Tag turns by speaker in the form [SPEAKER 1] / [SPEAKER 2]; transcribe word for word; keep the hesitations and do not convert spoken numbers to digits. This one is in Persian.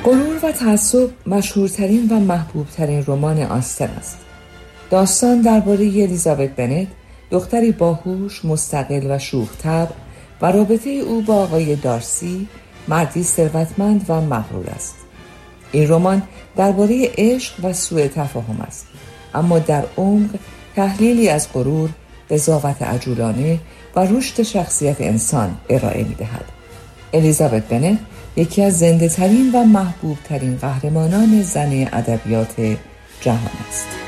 [SPEAKER 1] غرور و تعصب مشهورترین و محبوبترین رمان آستن است. داستان درباره الیزابت بنت، دختری باهوش، مستقل و شوخ طبع و رابطه او با آقای دارسی، مردی ثروتمند و مغرور است. این رمان درباره عشق و سوء تفاهم است، اما در عمق تحلیلی از غرور، قضاوت عجولانه و رشد شخصیت انسان ارائه می‌دهد. الیزابت بنت یکی از زنده ترین و محبوب ترین قهرمانان زن ادبیات جهان است.